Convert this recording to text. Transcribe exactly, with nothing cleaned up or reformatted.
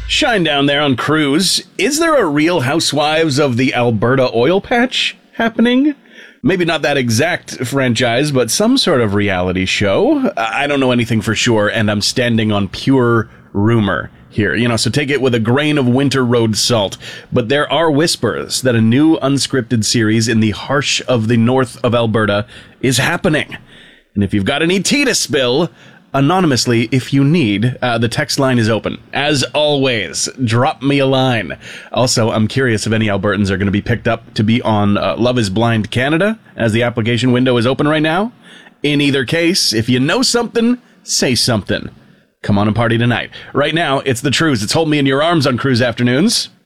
Shine down there on Cruise. Is there a Real Housewives of the Alberta Oil Patch happening? Maybe not that exact franchise, but some sort of reality show. I don't know anything for sure, and I'm standing on pure rumor here, you know, so take it with a grain of winter road salt. But there are whispers that a new unscripted series in the harsh of the north of Alberta is happening. And if you've got any tea to spill, anonymously, if you need, uh, the text line is open. As always, drop me a line. Also, I'm curious if any Albertans are going to be picked up to be on uh, Love is Blind Canada, as the application window is open right now. In either case, if you know something, say something. Come on and party tonight. Right now, it's the Trues. It's Hold Me in Your Arms on Cruise Afternoons.